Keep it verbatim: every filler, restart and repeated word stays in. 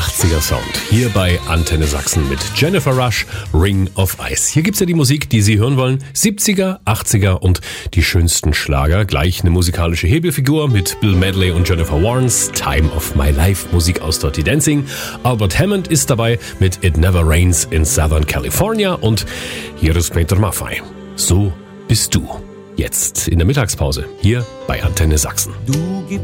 achtziger Sound. Hier bei Antenne Sachsen mit Jennifer Rush, Ring of Ice. Hier gibt's ja die Musik, die Sie hören wollen. siebziger, achtziger und die schönsten Schlager. Gleich eine musikalische Hebelfigur mit Bill Medley und Jennifer Warnes. Time of My Life, Musik aus Dirty Dancing. Albert Hammond ist dabei mit It Never Rains in Southern California. Und hier ist Peter Maffay. So bist du. Jetzt in der Mittagspause hier bei Antenne Sachsen. Du